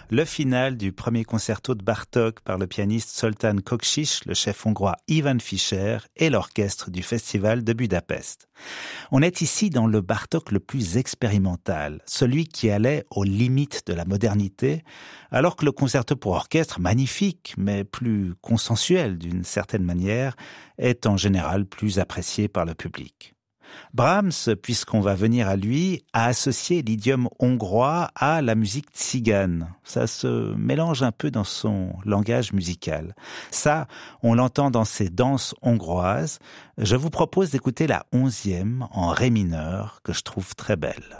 le final du premier concerto de Bartók par le pianiste Zoltán Kocsich, le chef hongrois Ivan Fischer et l'orchestre du Festival de Budapest. On est ici dans le Bartók le plus expérimental, celui qui allait aux limites de la modernité, alors que le concerto pour orchestre, magnifique, mais plus consensuel d'une certaine manière, est en général plus apprécié par le public. Brahms, puisqu'on va venir à lui, a associé l'idiome hongrois à la musique tzigane. Ça se mélange un peu dans son langage musical. Ça, on l'entend dans ses danses hongroises. Je vous propose d'écouter la 11e en ré mineur, que je trouve très belle.